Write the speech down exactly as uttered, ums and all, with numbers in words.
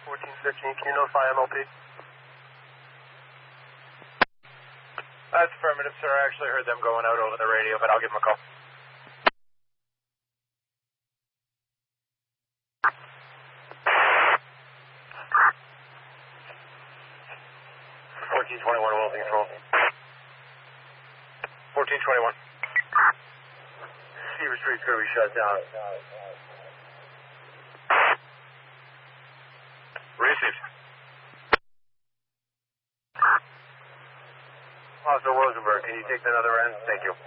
fourteen fifteen, can you notify M L P? That's affirmative, sir. I actually heard them going out over the radio, but I'll give them a call. fourteen twenty-one, Wilson Control. fourteen twenty-one. Seaver Street's going to be shut down. Received. Officer Rosenberg, can you take that other end? Thank you.